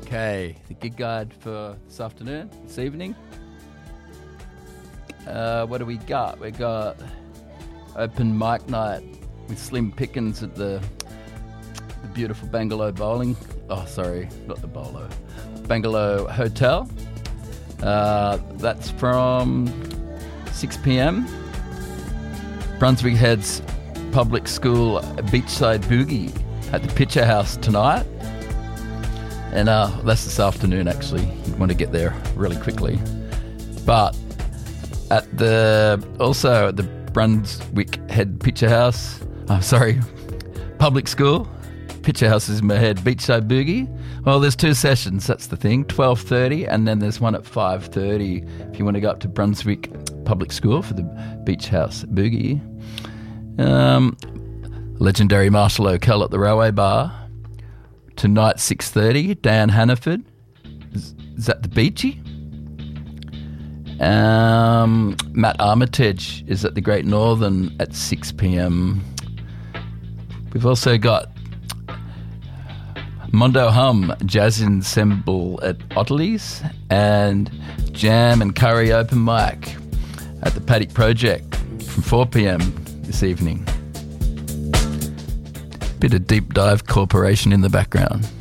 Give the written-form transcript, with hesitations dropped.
Okay, the gig guide for this evening. What do we got? We got open mic night with Slim Pickens at the beautiful Bangalow Bowling. Oh, sorry, not the Bolo. Bangalow Hotel. That's from 6 p.m. Brunswick Heads Public School Beachside Boogie at the Picture House tonight. And that's this afternoon, actually. You want to get there really quickly. But also at the Brunswick Head Picture House, Public School, Picture House is in my head, Beachside Boogie. Well, there's two sessions, that's the thing, 12:30, and then there's one at 5:30 if you want to go up to Brunswick Public School for the Beach House Boogie. Legendary Marshall O'Kell at the Railway Bar. Tonight, 6:30, Dan Hannaford is at the Beachy. Matt Armitage is at the Great Northern at 6 p.m. We've also got Mondo Hum Jazz Ensemble at Otterly's and Jam and Curry Open Mic at the Paddock Project from 4 p.m. this evening. Bit of Deep Dive Corporation in the background.